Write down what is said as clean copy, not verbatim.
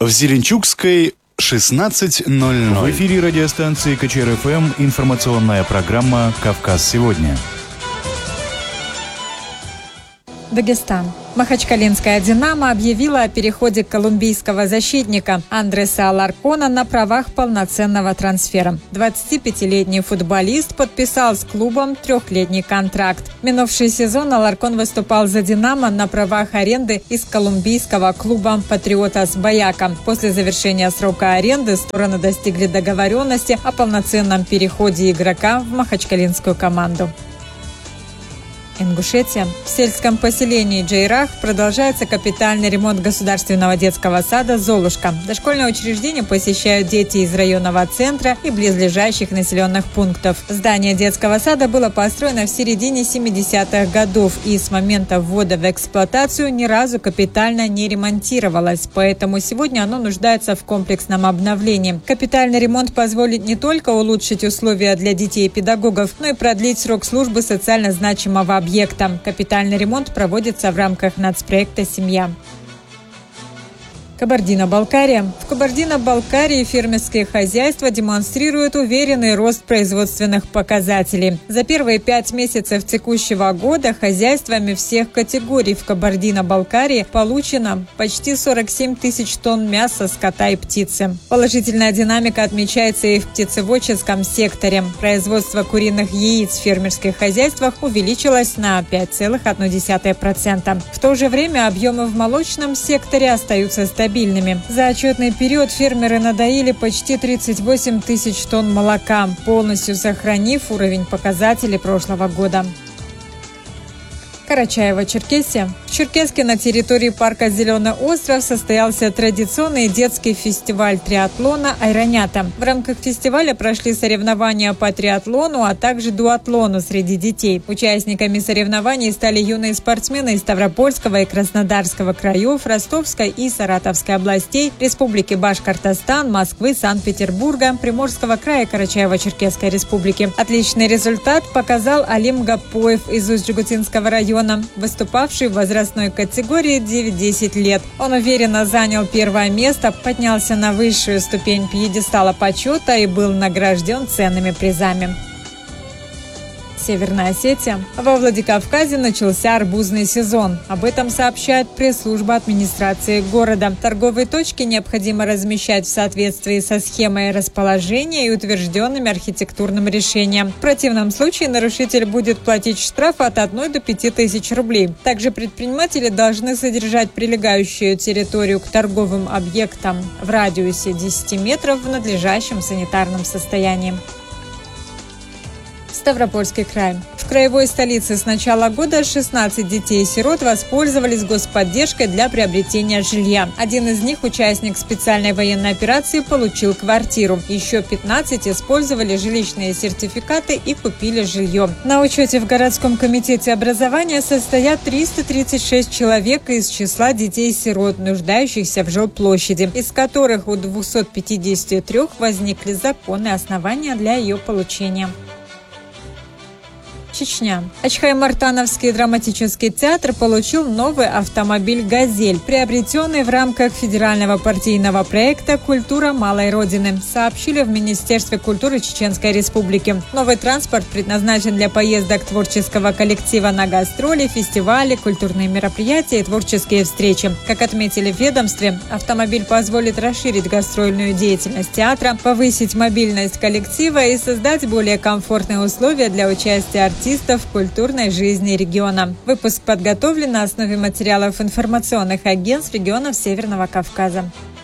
В Зеленчукской 16:00. В эфире радиостанции КЧР-ФМ информационная программа «Кавказ сегодня». Дагестан. Махачкалинская «Динамо» объявила о переходе колумбийского защитника Андреса Аларкона на правах полноценного трансфера. 25-летний футболист подписал с клубом 3-летний контракт. Минувший сезон Аларкон выступал за «Динамо» на правах аренды из колумбийского клуба «Патриотас Бояка». После завершения срока аренды стороны достигли договоренности о полноценном переходе игрока в махачкалинскую команду. Ингушетия. В сельском поселении Джейрах продолжается капитальный ремонт государственного детского сада «Золушка». Дошкольное учреждение посещают дети из районного центра и близлежащих населенных пунктов. Здание детского сада было построено в середине 70-х годов и с момента ввода в эксплуатацию ни разу капитально не ремонтировалось, поэтому сегодня оно нуждается в комплексном обновлении. Капитальный ремонт позволит не только улучшить условия для детей и педагогов, но и продлить срок службы социально значимого объекта. Капитальный ремонт проводится в рамках нацпроекта «Семья». Кабардино-Балкария. В Кабардино-Балкарии фермерские хозяйства демонстрируют уверенный рост производственных показателей. За первые 5 месяцев текущего года хозяйствами всех категорий в Кабардино-Балкарии получено почти 47 тысяч тонн мяса, скота и птицы. Положительная динамика отмечается и в птицеводческом секторе. Производство куриных яиц в фермерских хозяйствах увеличилось на 5,1%. В то же время объемы в молочном секторе остаются стабильными. За отчетный период фермеры надоили почти 38 тысяч тонн молока, полностью сохранив уровень показателей прошлого года. Карачаево-Черкесия. В Черкесске на территории парка «Зеленый остров» состоялся традиционный детский фестиваль триатлона «Айронята». В рамках фестиваля прошли соревнования по триатлону, а также дуатлону среди детей. Участниками соревнований стали юные спортсмены из Ставропольского и Краснодарского краев, Ростовской и Саратовской областей, Республики Башкортостан, Москвы, Санкт-Петербурга, Приморского края и Карачаево-Черкесской республики. Отличный результат показал Алим Гапоев из Усть-Джегутинского района, выступавший в возрастной категории 9-10 лет. Он уверенно занял первое место, поднялся на высшую ступень пьедестала почета и был награжден ценными призами. Северная Осетия. Во Владикавказе начался арбузный сезон. Об этом сообщает пресс-служба администрации города. Торговые точки необходимо размещать в соответствии со схемой расположения и утвержденным архитектурным решением. В противном случае нарушитель будет платить штраф от 1 до 5 тысяч рублей. Также предприниматели должны содержать прилегающую территорию к торговым объектам в радиусе 10 метров в надлежащем санитарном состоянии. Ставропольский край. В краевой столице с начала года 16 детей-сирот воспользовались господдержкой для приобретения жилья. Один из них, участник специальной военной операции, получил квартиру. Еще 15 использовали жилищные сертификаты и купили жилье. На учете в городском комитете образования состоят 336 человек из числа детей-сирот, нуждающихся в жилплощади, из которых у 253 возникли законные основания для ее получения. Чечня. Ачхай-Мартановский драматический театр получил новый автомобиль «Газель», приобретенный в рамках федерального партийного проекта «Культура малой Родины», сообщили в Министерстве культуры Чеченской Республики. Новый транспорт предназначен для поездок творческого коллектива на гастроли, фестивали, культурные мероприятия и творческие встречи. Как отметили в ведомстве, автомобиль позволит расширить гастрольную деятельность театра, повысить мобильность коллектива и создать более комфортные условия для участия артистов в культурной жизни региона. Выпуск подготовлен на основе материалов информационных агентств регионов Северного Кавказа.